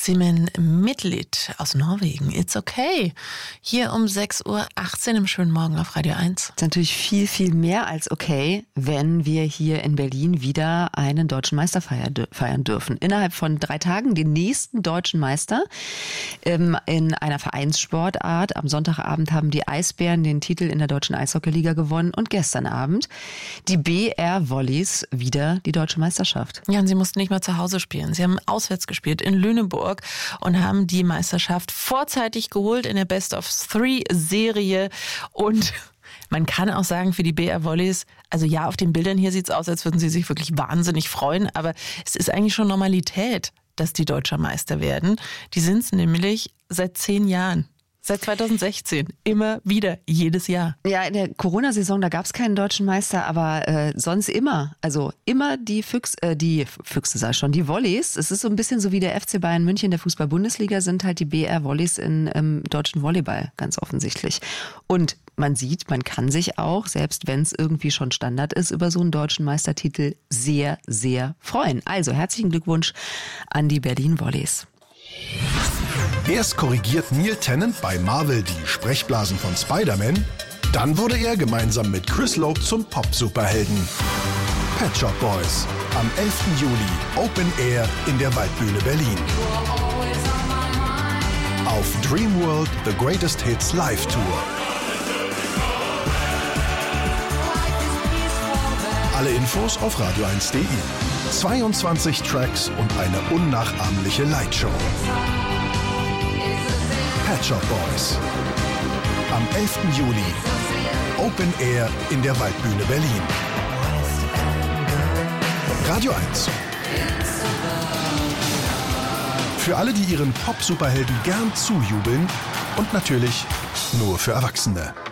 Simen Midtlied aus Norwegen. It's okay. Hier um 6.18 Uhr im schönen Morgen auf Radio 1. ist natürlich viel, viel mehr als okay, wenn wir hier in Berlin wieder einen deutschen Meister feiern dürfen. Innerhalb von 3 Tagen den nächsten deutschen Meister in einer Vereinssportart. Am Sonntagabend haben die Eisbären den Titel in der Deutschen Eishockeyliga gewonnen und gestern Abend die BR Volleys wieder die deutsche Meisterschaft. Ja, und sie mussten nicht mal zu Hause spielen. Sie haben auswärts gespielt in Lüneburg und haben die Meisterschaft vorzeitig geholt in der Best-of-3-Serie. Und man kann auch sagen, für die BR Volleys, also ja, auf den Bildern hier sieht es aus, als würden sie sich wirklich wahnsinnig freuen, aber es ist eigentlich schon Normalität, dass die Deutscher Meister werden. Die sind es nämlich seit 10 Jahren. Seit 2016. Immer wieder. Jedes Jahr. Ja, in der Corona-Saison, da gab es keinen deutschen Meister, aber sonst immer. Also immer die Füchse, die Volleys. Es ist so ein bisschen so wie der FC Bayern München der Fußball-Bundesliga, sind halt die BR Volleys im deutschen Volleyball, ganz offensichtlich. Und man sieht, man kann sich auch, selbst wenn es irgendwie schon Standard ist, über so einen deutschen Meistertitel sehr, sehr freuen. Also herzlichen Glückwunsch an die Berlin Volleys. Erst korrigiert Neil Tennant bei Marvel die Sprechblasen von Spider-Man, dann wurde er gemeinsam mit Chris Loeb zum Pop-Superhelden. Pet Shop Boys, am 11. Juli, Open Air in der Waldbühne Berlin. Auf Dreamworld The Greatest Hits Live Tour. Alle Infos auf radio1.de. 22 Tracks und eine unnachahmliche Lightshow. Pet Shop Boys. Am 11. Juli. Open Air in der Waldbühne Berlin. Radio 1. Für alle, die ihren Pop-Superhelden gern zujubeln und natürlich nur für Erwachsene.